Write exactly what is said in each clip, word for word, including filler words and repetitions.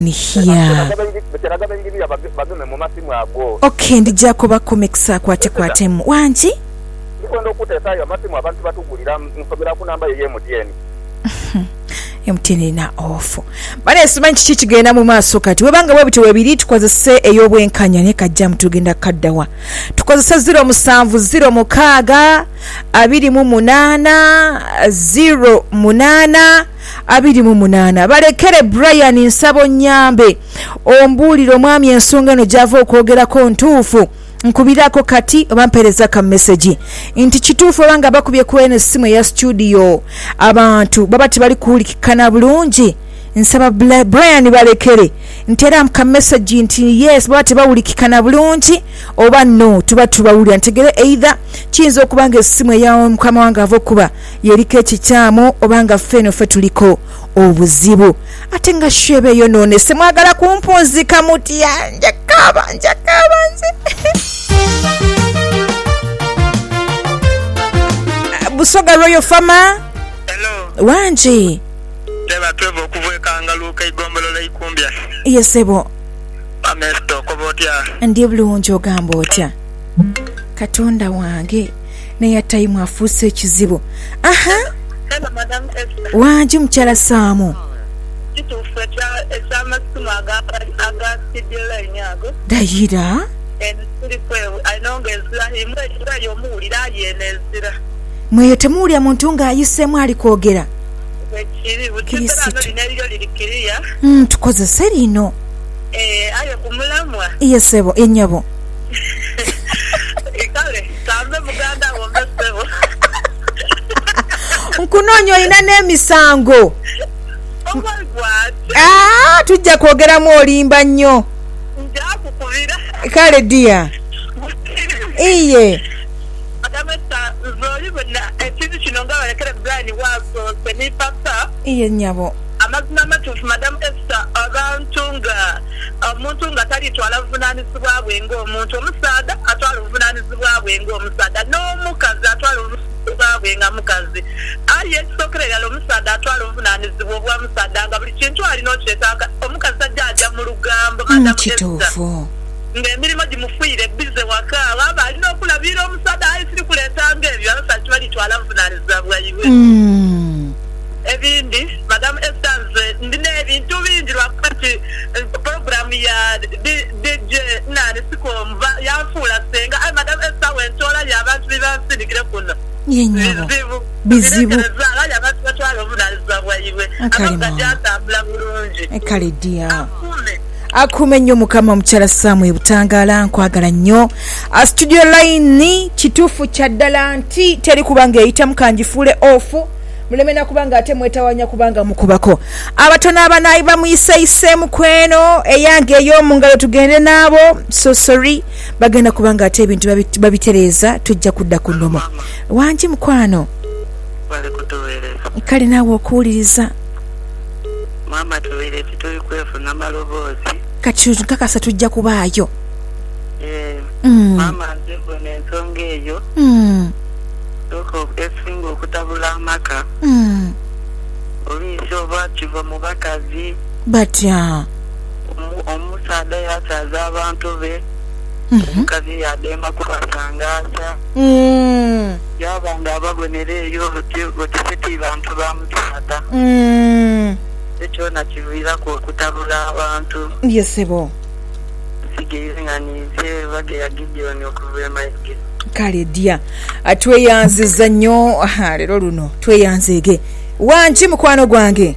ni here. Okay, ndijja kubakomekisa kwate kwatemu. Wanji? Nikondo kutesayo masimu abantu batugulira nsomera ku namba ye M T N. M T N na ofu. Bale simanyi kiki kigenda mu maaso kati. Webanga bwe bitwe bibiri tukozese ey'obwenkanya ne kajja mutugenda kaddawa. Tukozese zero musanvu zero mukaaga abiri mu munaana zero munaana abiri mu munaana. Balekere Brian Nsabo Nyambe ombuuliro mwami ensonga eno gy'ava okwogerako ntuufu. Nkubirako kati bampereza ka message nti kituufu banga bakubye ku eno simu ya studio abantu baba tibali kuhulikikana bulungi. Nsaba Brian balekere ntera ka message nti yes baba tibawulikikana bulungi oba no tuba tubawulira ntegere either kiyinza okubanga essimu yawo mukama wange ava okuba yeriko ekikyamu obanga ffeno ffe tuliko obuzibu ate nga shebe eyo none semwagala kumpunzika mutya njakaba njakaba nze Busoga Royal Farmer. Hello. Wanji. Deba twevo kuvueka ngaluka igombolo la ikumbia. Yesebo. Amesto kobotia. Ndiye bulungi ogamba otya. Katonda wange ne yatayimu afuse ekizibu. Aha. Hello Madam Esther. Wanji mchala Samu. Kitufecha esama sumaga aga sidila inyago. Dayira. Mweyo temuulira muntu ng'ayisemu ali kwogera. Mm, tukozese lino. Eh, ayo kumulamwa. Yesebo ennyabo. Ikale, tambe muganda wombe sebo. Nkunonyo ina n'emisango. Oh my God. Ah, tujja kwogeramu olimba nnyo. Njaku kubira. Kale dia. Iye. Adameta zoli bonna ekizi kino nga balekere Brian waso seni papa. Iye nyabo. Amazina matuufu Madam Esther abantu nga omuntu nga talitwala buvunaanyizibwa bwe ng'omuntu omusaada atwala obuvunaanyizibwa bwe ng'omusaada n'omukazi atwala obuvunaanyizibwa bwe nga mukazi ali ekisookera ddala omusaada atwala obuvunaanyizibwa obwa musaada nga buli kintu alina okyetaaga omukazi ajja ajja mu lugambo Madam Esther ng'emirimu gimufiire bize waka aba alina okulabira omusaada ayi siri kuleetanga ebyo abasajja balitwala buvunaanyizibwa bwayiwe ebindi Madam Esther ndine ebintu bingi lwakati program ya D J nani sikomva yanfuula senga ay Madam Esther wentola y'abantu bibansindikire kuno bizibu bizibu zala y'abantu batwala obuvunaanyizibwa bwayiwe abasajja atambula bulungi ekale dia akume nnyo mukama omukyala Samuel Butangala nkwagala nnyo a studio line kituufu kya ddala nti teri kubanga eyita mukanjifuule ofu mulemena kubanga ate mwetawanya kubanga mukubako abatono abanayi bamuyisayisemu kweno eyange ey'omu ngalo tugende naabo so sorry bagenda kubanga ate ebintu babitereza tujja kudda ku nnomo wanji mukwano kale naawe okuwuliriza mama tuwere tituli kwefuna maloboozi kati nkakasa tujja kubaayo eh mm. mama nze mbona ensonga eyo mm. soko esinga okutabula amaka mm. oluyinza oba kiva mu bakazi batya omusaada yasaza abantu be omukazi yadema kubasangaasa yabanga ababonera eyo otiseti bantu bamusaada ekyona kiviirako okutabula abantu yesebo sigeyizinganize bageya Gideon okuva emayige kale dia atweyanziza nnyo leero luno tweyanzege wanki mukwano gwange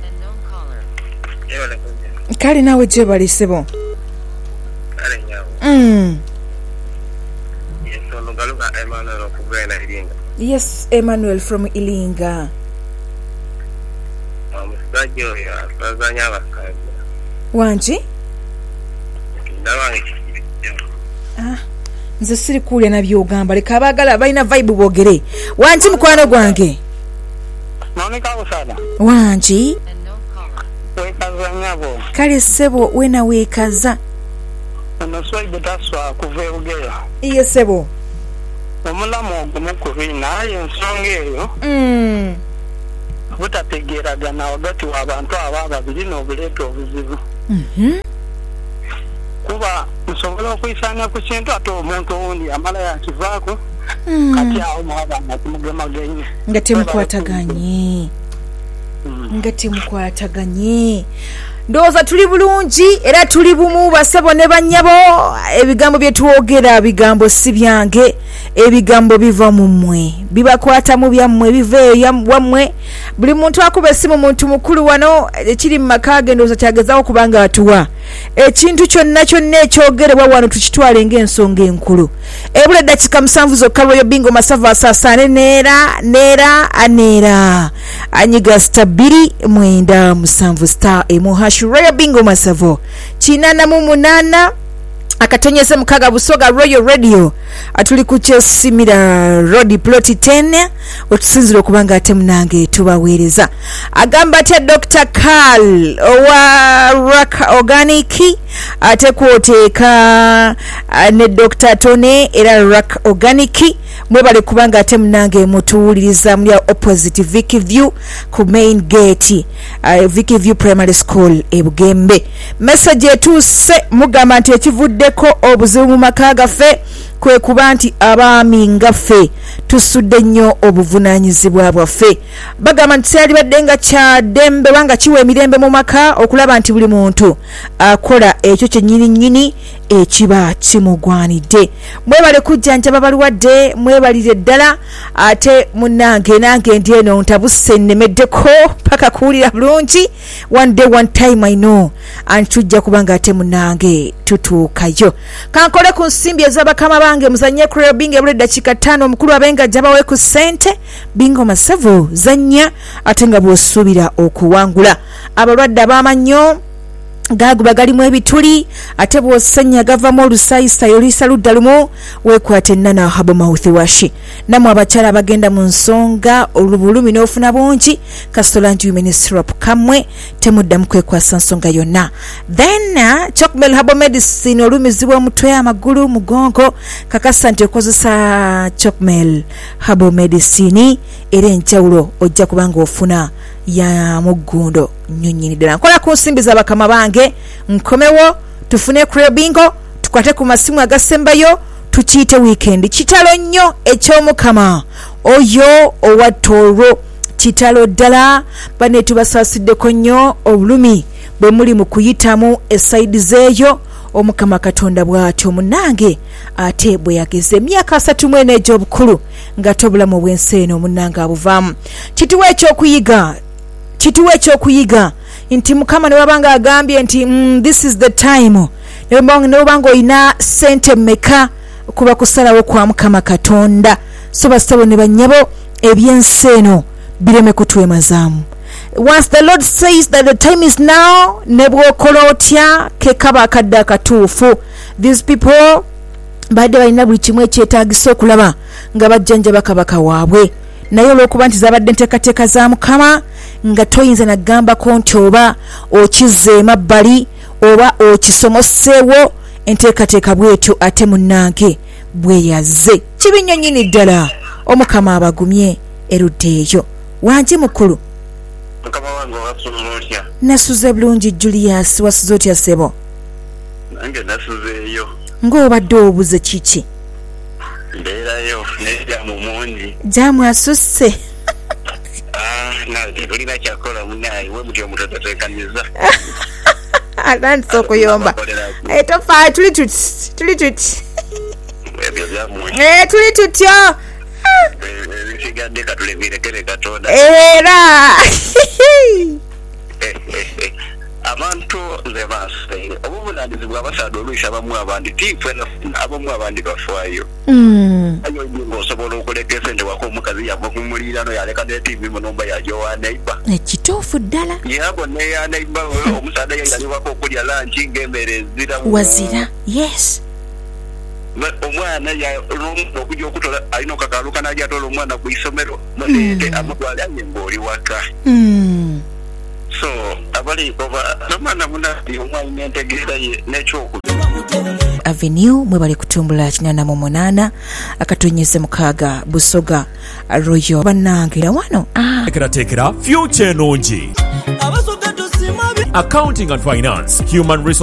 kale naawe gye balisebo mm. Yes, Emmanuel from Ilinga. Omusajja oyo asazanya abakazi. Wanji? Ah, nze siri kuulya na byogamba leka abaagala balina vibe boogere. Wanji mukwano gwange? Monica Busada. Wanji? Wekaza nyabo. Kale sebo wena weekaza. Ono swaibu taswa kuva Bugera. Iye sebo. Omulamu ogumukubi naye ensonga eyo mm. butategeeragana wagati w'abantu abo ababiri n'obuleeta obuzibu Mhm. Kuba nsobola okuyisanya ku kintu ate omuntu owundi amala yakivaako kati awo mwaba nakumugema genye nga temukwataganye nga temukwataganye ndowooza tuli bulungi era tuli bumu basebo ne bannyabo. Ebigambo bye twogera bigambo si byange, ebigambo biva mu mmwe, bibakwata mu byammwe, biva wammwe. Buli muntu akuba essimu muntu mukulu wano ekiri mu maka ge ndowooza kyagezaawo kubanga atuwa ekintu kyonna kyonna ekyogerebwa wano tukitwale ng'ensonga enkulu. Ebula eddakiika musanvu zokka Royal Bingo Masava asaasaane neera neera aneera anyiga star bbiri mwenda musanvu star emu hash Royal Bingo Masavo kinaana mu munaana akatonyeze mukaga Busoga Royal Radio atuli ku Kyesimira Road Plot ten otusinzira okubanga ate munange tubaweereza. Agamba ate Doctor Carl owa Rock Organic ate kwoteeka ne Doctor Tone era Rock Organic mwebale kubanga ate munange mutuwuliriza muli opposite Vicky View ku main gate uh, Vicky View Primary School e Bugembe. Message etuuse mugamba nti ekivuddeko obuzibu mu maka gaffe kwe kuba nti abaami ngaffe tusudde nnyo obuvunaanyizibwa bwaffe. Bagamba nti kyali badde nga kya ddembe wanga kiwa emirembe mu maka okulaba nti buli muntu akola ekyo kyennyini nnyini ekiba kimugwanidde. Mwebale kujjanjaba balwadde, mwebalire ddala ate munnange nange ndi eno ntabuse nnemeddeko paka kuwulira bulungi. One day one time I know and tujja kubanga ate munnange tutuukayo. Kankole ku nsimbi ez'abakama bange muzannye ku Royal Bingo ebula eddakiika ttaano omukulu abenga jabawe ku ssente Bingo Masavo zannya ate nga bw'osuubira okuwangula. Abalwadde abamannyo gaguba galimu ebituli ate bw'osenya gavamu olusayisaayi oluyisa ludda lumu weekwata ennana habo mouth wash. Namwe abakyala abagenda mu nsonga olubulumi n'ofuna bungi Castellanti Women Syrup kamwe temuddamu kwekwasa nsonga yonna. Then uh, Chocmel Habo Medicine olumizibwa omutwe amagulu mugongo kakasa nti okozesa Chocmel Habo Medicine era enjawulo ojja kubanga ofuna ya mugundo nyonyini ddala. Nkola ku nsimbi z'abakama bange nkomewo tufune ku Royal Bingo tukwate ku masimu agasembayo tukiyite weekend. Kitalo nnyo eky'omukama oyo owa Toro kitalo ddala bane tubasasiddeko nnyo obulumi bwe muli mu kuyitamu esaidi zeeyo omukama Katonda bw'atyo munange ate bwe yageze emyaka asatu mu ena egy'obukulu nga tobulamu bw'ensi eno munange abuvaamu. Kituwa ekyokuyiga kituwa ekyokuyiga nti mukama ne wabanga agambye nti mm, this is the time ne wabanga olina sente mmeka kuba kusalawo kwa mukama Katonda. So basabo ne bannyabo ebyensi eno bireme kutwemazaamu. Once the Lord says that the time is now, ne bw'okola otya ke kaba akadde akatuufu. These people badde balina buli kimu ekyetaagisa okulaba nga bajjanjaba kabaka waabwe, naye olw'okuba nti zabadde nteekateeka za mukama nga toyinza nagambako nti oba okizza emabbali oba okisomoseewo enteekateeka bwetyo ate munnange bweyazze kibi nnyo nnyini ddala. Omukama abagumye erudde eyo. Wangi mukulu mukama wange wasuze otya? Nasuze bulungi Julius, wasuze otya ssebo? Nange nasuzeeyo. Ng'obadde obuze kiki? Mbeerayo n'ejjamu mungi. Jaamu asusse. Ah, na tulina kyakola munaayi we muti omutateekaniza. Atandise okuyomba. Etofaayo tuli tuti tuli tuti. Ebyo byammwe. Eh, tuli tutyo. Ebikigadde katulemerekere Katonda. Era. Abantu nze baasenge obuvunaanyizibwa abasaadde oluyisa abamu abandi tiifena abamu abandi bafaayo. Ayo nyingo osobola okuleka esente wako omukazi yava kumulirano yaleka ne tiivi munomba yajowa neiba ekituufu ddala yabo ne ya neiba omusaadde yaliwako okulya lanchi ng'emmere ezira wazira. Yes, omwana y'olumu okujja okutola alina okakaaluka n'ajja atola omwana ku isomero muleete amutwale anyemba oli waka. So abali oba nomwana munati omwana n'entegeera ye n'ekyoku Avenue mwebali kutumbula kinana mu munana akatonyeze mukaga Busoga Royal bannangira wano. Ah, tekera tekera future nonji abasoga accounting and finance, human resources